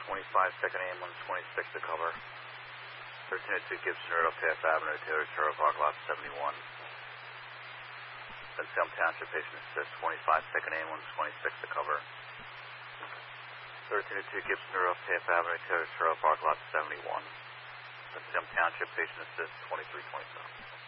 25, second ambulance, 26 to cover. 1302 Gibson Road, up Taft Avenue, Taylor Terra Park, lot 71. Salem Township, patient assist, 25, second ambulance, 26 to cover. 1302 Gibson Road, up Taft Avenue, Taylor Terra Park, lot 71. Salem Township, patient assist, 2327.